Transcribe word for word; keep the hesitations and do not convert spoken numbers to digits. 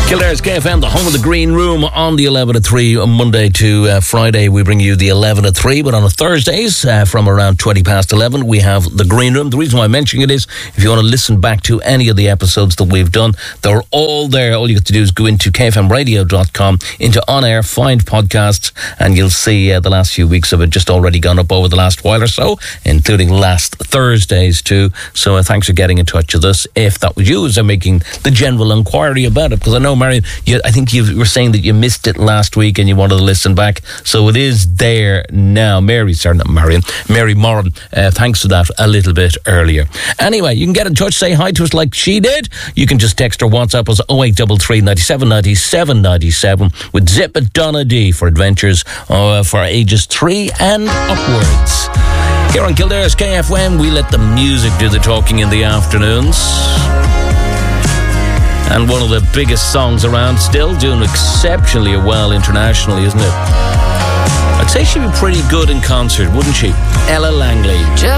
Kildare's K F M, the home of the Green Room, on the eleven to three, Monday to uh, Friday. We bring you the eleven to three, but on the Thursdays, uh, from around twenty past eleven, we have the Green Room. The reason why I'm mentioning it is, if you want to listen back to any of the episodes that we've done, they're all there. All you have to do is go into k f m radio dot com, into On Air, find podcasts, and you'll see uh, the last few weeks of it just already gone up over the last while or so, including last Thursdays too. So uh, thanks for getting in touch with us. If that was you, as I'm making the general inquiry about it, because I know, Marion, you, I think you were saying that you missed it last week and you wanted to listen back. So it is there now. Mary, sorry, not Marion, Mary Moran, uh, thanks for that a little bit earlier. Anyway, you can get in touch, say hi to us like she did. You can just text or WhatsApp us oh eight three three, nine seven, nine seven, nine seven with Zip at Donna D for adventures uh, for ages three and upwards. Here on Kildare's K F M, we let the music do the talking in the afternoons. And one of the biggest songs around, still doing exceptionally well internationally, isn't it? I'd say she'd be pretty good in concert, wouldn't she? Ella Langley.